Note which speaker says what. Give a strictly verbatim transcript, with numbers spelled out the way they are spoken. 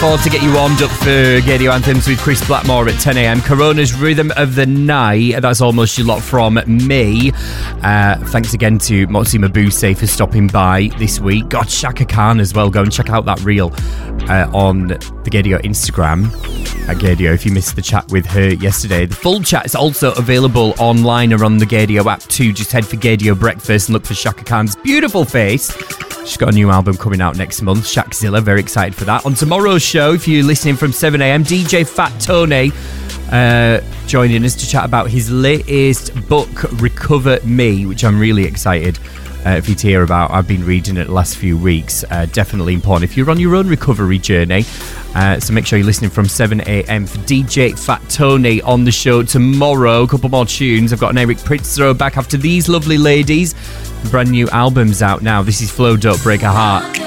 Speaker 1: forward to get you warmed up for Gaydio Anthems with Chris Blackmore at ten a.m. Corona's Rhythm of the Night. That's almost your lot from me. Uh, thanks again to Motsi Mabuse for stopping by this week. God, Shaka Khan as well. Go and check out that reel uh, on the Gaydio Instagram at Gaydio if you missed the chat with her yesterday. The full chat is also available online or on the Gaydio app too. Just head for Gaydio Breakfast and look for Shaka Khan's beautiful face. She's got a new album coming out next month, Shakzilla. Very excited for that. On tomorrow's show, if you're listening from seven a.m, D J Fat Tony uh, joining us to chat about his latest book, Recover Me, which I'm really excited uh, for you to hear about. I've been reading it the last few weeks. Uh, definitely important if you're on your own recovery journey. Uh, so make sure you're listening from seven a.m. for D J Fat Tony on the show tomorrow. A couple more tunes. I've got an Eric Prydz throwback after these lovely ladies. Brand new albums out now. This is Flowed Up, Break a Heart.